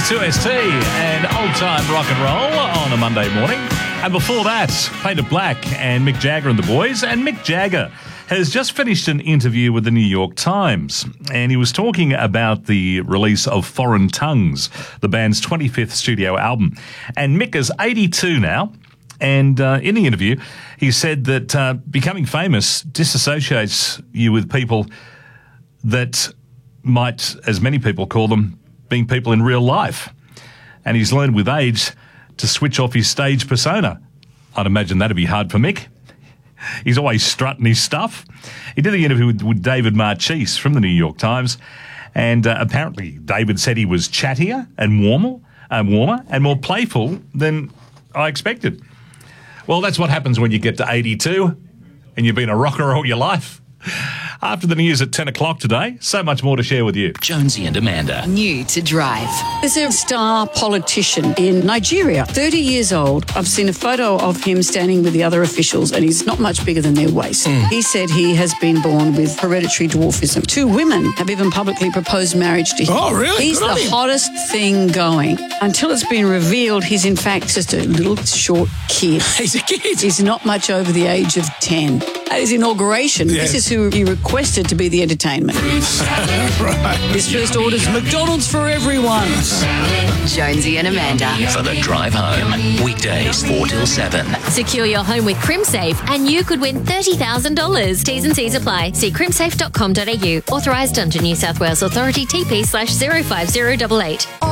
2ST and Old Time Rock and Roll on a Monday morning. And before that, Painted Black and Mick Jagger and the Boys. And Mick Jagger has just finished an interview with the New York Times, and he was talking about the release of Foreign Tongues, the band's 25th studio album. And Mick is 82 now, and in the interview, he said that becoming famous disassociates you with people that might, as many people call them, being people in real life. And he's learned with age to switch off his stage persona. I'd imagine that'd be hard for Mick. He's always strutting his stuff. He did the interview with David Marchese from the New York Times, and apparently David said he was chattier and warmer and more playful than I expected. Well, that's what happens when you get to 82 and you've been a rocker all your life. After the news at 10 o'clock today, so much more to share with you. Jonesy and Amanda. New to Drive. There's a star politician in Nigeria, 30 years old. I've seen a photo of him standing with the other officials, and he's not much bigger than their waist. He said he has been born with hereditary dwarfism. 2 women have even publicly proposed marriage to him. Oh, really? He's the hottest thing going. Until it's been revealed, he's in fact just a little short kid. He's a kid. He's not much over the age of 10. At his inauguration, This is who he requested to be the entertainment. Right. His first order's McDonald's for everyone. Jonesy and Amanda. For the drive home. Weekdays 4 till 7. Secure your home with CrimSafe and you could win $30,000. T's and C's apply. See crimsafe.com.au. Authorised under New South Wales Authority TP/05088.